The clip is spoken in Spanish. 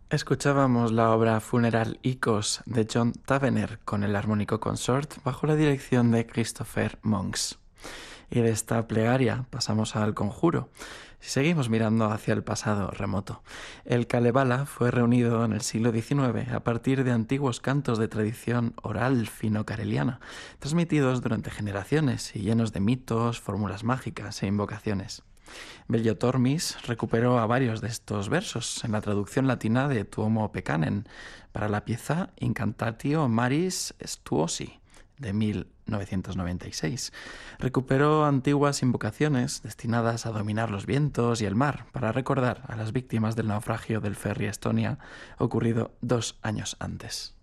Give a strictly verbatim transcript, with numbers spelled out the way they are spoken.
Escuchábamos la obra Funeral Icos de John Tavener con el armónico consort bajo la dirección de Christopher Monks. Y de esta plegaria pasamos al conjuro. Si seguimos mirando hacia el pasado remoto, el Kalevala fue reunido en el siglo diecinueve a partir de antiguos cantos de tradición oral fino-careliana, transmitidos durante generaciones y llenos de mitos, fórmulas mágicas e invocaciones. Bello Tormis recuperó a varios de estos versos en la traducción latina de Tuomo Pekkanen para la pieza Incantatio Maris Stuosi de mil novecientos noventa y seis. Recuperó antiguas invocaciones destinadas a dominar los vientos y el mar para recordar a las víctimas del naufragio del ferry Estonia ocurrido dos años antes.